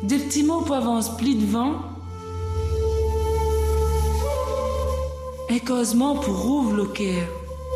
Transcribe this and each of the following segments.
des petits mots pour avance pli devant, et causement pour rouvre le cœur.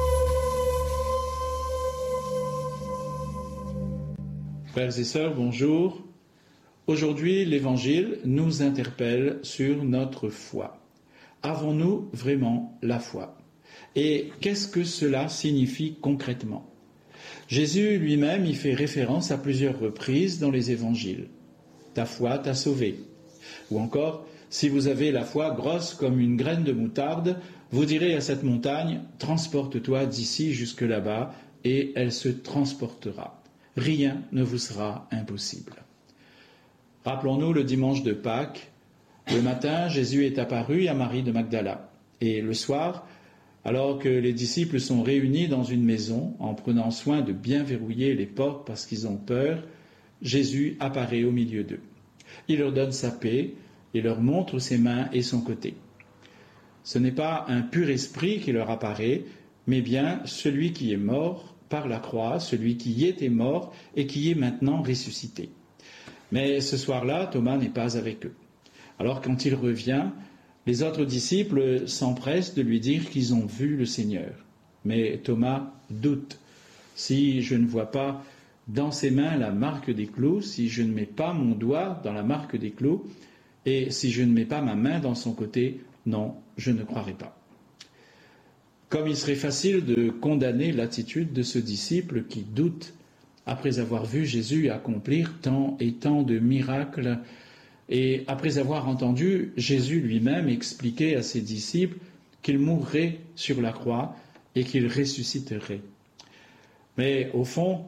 Frères et sœurs, bonjour. Aujourd'hui, l'Évangile nous interpelle sur notre foi. Avons-nous vraiment la foi ? Et qu'est-ce que cela signifie concrètement ? Jésus lui-même y fait référence à plusieurs reprises dans les Évangiles. Ta foi t'a sauvé. Ou encore, si vous avez la foi grosse comme une graine de moutarde, vous direz à cette montagne, transporte-toi d'ici jusque là-bas, et elle se transportera. Rien ne vous sera impossible. Rappelons-nous le dimanche de Pâques. Le matin, Jésus est apparu à Marie de Magdala. Et le soir, alors que les disciples sont réunis dans une maison, en prenant soin de bien verrouiller les portes parce qu'ils ont peur, Jésus apparaît au milieu d'eux. Il leur donne sa paix et leur montre ses mains et son côté. Ce n'est pas un pur esprit qui leur apparaît, mais bien celui qui est mort par la croix, celui qui y était mort et qui est maintenant ressuscité. Mais ce soir-là, Thomas n'est pas avec eux. Alors quand il revient, les autres disciples s'empressent de lui dire qu'ils ont vu le Seigneur. Mais Thomas doute. Si je ne vois pas dans ses mains la marque des clous, si je ne mets pas mon doigt dans la marque des clous, et si je ne mets pas ma main dans son côté, non, je ne croirai pas. Comme il serait facile de condamner l'attitude de ce disciple qui doute après avoir vu Jésus accomplir tant et tant de miracles, et après avoir entendu Jésus lui-même expliquer à ses disciples qu'il mourrait sur la croix et qu'il ressusciterait. Mais au fond,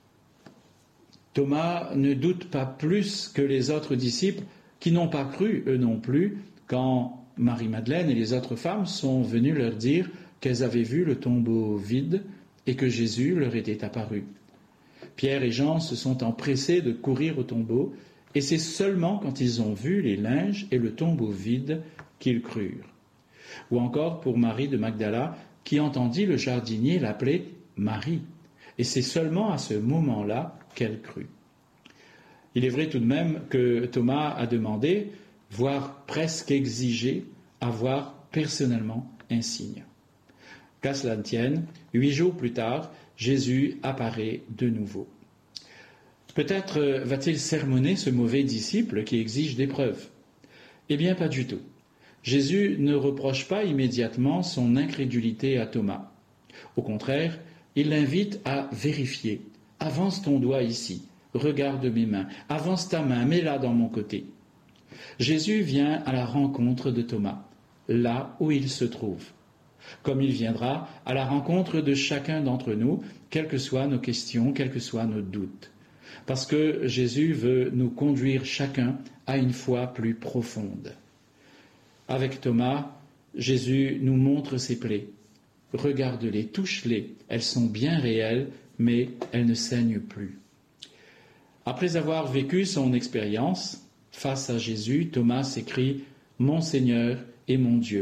Thomas ne doute pas plus que les autres disciples qui n'ont pas cru, eux non plus, quand Marie-Madeleine et les autres femmes sont venues leur dire qu'elles avaient vu le tombeau vide et que Jésus leur était apparu. Pierre et Jean se sont empressés de courir au tombeau, et c'est seulement quand ils ont vu les linges et le tombeau vide qu'ils crurent. Ou encore pour Marie de Magdala, qui entendit le jardinier l'appeler Marie, et c'est seulement à ce moment-là qu'elle crut. Il est vrai tout de même que Thomas a demandé, voire presque exigé, à voir personnellement un signe. Qu'à cela ne tienne, 8 jours plus tard, Jésus apparaît de nouveau. Peut-être va-t-il sermonner ce mauvais disciple qui exige des preuves ? Eh bien, pas du tout. Jésus ne reproche pas immédiatement son incrédulité à Thomas. Au contraire, il l'invite à vérifier. Avance ton doigt ici, regarde mes mains, avance ta main, mets-la dans mon côté. Jésus vient à la rencontre de Thomas, là où il se trouve. Comme il viendra à la rencontre de chacun d'entre nous, quelles que soient nos questions, quels que soient nos doutes. Parce que Jésus veut nous conduire chacun à une foi plus profonde. Avec Thomas, Jésus nous montre ses plaies. Regarde-les, touche-les, elles sont bien réelles, mais elles ne saignent plus. Après avoir vécu son expérience, face à Jésus, Thomas s'écrie « Mon Seigneur et mon Dieu ».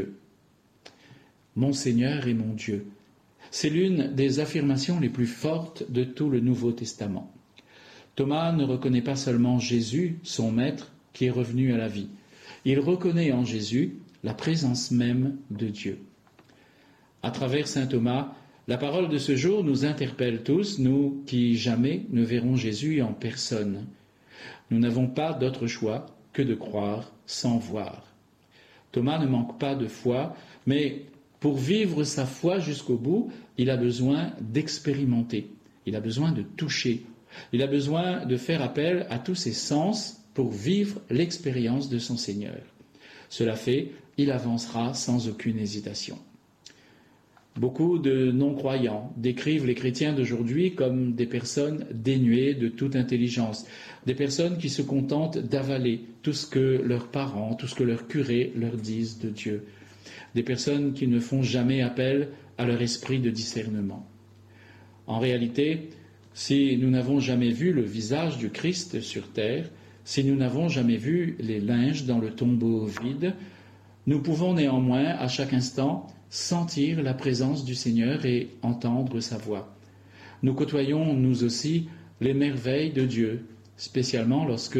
Mon Seigneur et mon Dieu. C'est l'une des affirmations les plus fortes de tout le Nouveau Testament. Thomas ne reconnaît pas seulement Jésus, son maître, qui est revenu à la vie. Il reconnaît en Jésus la présence même de Dieu. À travers saint Thomas, la parole de ce jour nous interpelle tous, nous qui jamais ne verrons Jésus en personne. Nous n'avons pas d'autre choix que de croire sans voir. Thomas ne manque pas de foi, mais pour vivre sa foi jusqu'au bout, il a besoin d'expérimenter, il a besoin de toucher, il a besoin de faire appel à tous ses sens pour vivre l'expérience de son Seigneur. Cela fait, il avancera sans aucune hésitation. Beaucoup de non-croyants décrivent les chrétiens d'aujourd'hui comme des personnes dénuées de toute intelligence, des personnes qui se contentent d'avaler tout ce que leurs parents, tout ce que leurs curés leur disent de Dieu, des personnes qui ne font jamais appel à leur esprit de discernement. En réalité, si nous n'avons jamais vu le visage du Christ sur terre, si nous n'avons jamais vu les linges dans le tombeau vide, nous pouvons néanmoins, à chaque instant, sentir la présence du Seigneur et entendre sa voix. Nous côtoyons, nous aussi, les merveilles de Dieu, spécialement lorsque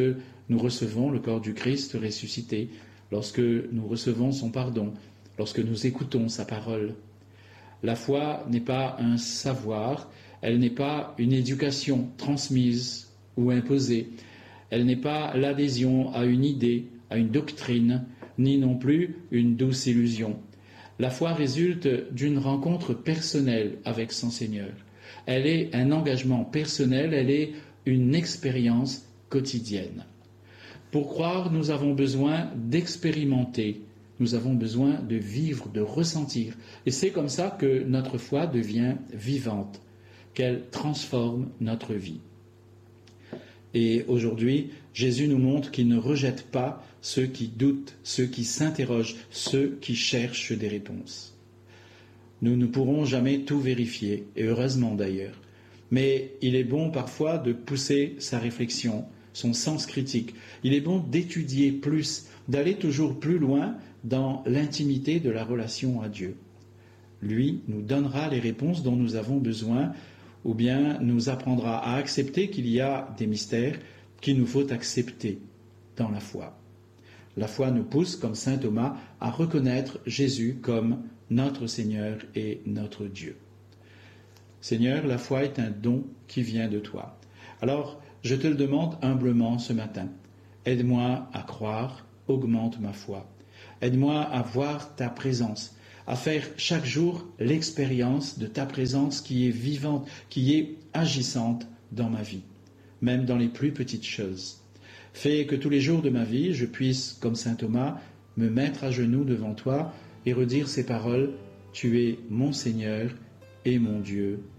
nous recevons le corps du Christ ressuscité, lorsque nous recevons son pardon, lorsque nous écoutons sa parole. La foi n'est pas un savoir, elle n'est pas une éducation transmise ou imposée, elle n'est pas l'adhésion à une idée, à une doctrine, ni non plus une douce illusion. La foi résulte d'une rencontre personnelle avec son Seigneur. Elle est un engagement personnel, elle est une expérience quotidienne. Pour croire, nous avons besoin d'expérimenter, nous avons besoin de vivre, de ressentir. Et c'est comme ça que notre foi devient vivante, qu'elle transforme notre vie. Et aujourd'hui, Jésus nous montre qu'il ne rejette pas ceux qui doutent, ceux qui s'interrogent, ceux qui cherchent des réponses. Nous ne pourrons jamais tout vérifier, et heureusement d'ailleurs. Mais il est bon parfois de pousser sa réflexion, son sens critique. Il est bon d'étudier plus, d'aller toujours plus loin dans l'intimité de la relation à Dieu. Lui nous donnera les réponses dont nous avons besoin, ou bien nous apprendra à accepter qu'il y a des mystères qu'il nous faut accepter dans la foi. La foi nous pousse, comme saint Thomas, à reconnaître Jésus comme notre Seigneur et notre Dieu. Seigneur, la foi est un don qui vient de toi. Alors, je te le demande humblement ce matin. Aide-moi à croire, augmente ma foi. Aide-moi à voir ta présence, à faire chaque jour l'expérience de ta présence qui est vivante, qui est agissante dans ma vie, même dans les plus petites choses. Fais que tous les jours de ma vie, je puisse, comme saint Thomas, me mettre à genoux devant toi et redire ces paroles « Tu es mon Seigneur et mon Dieu.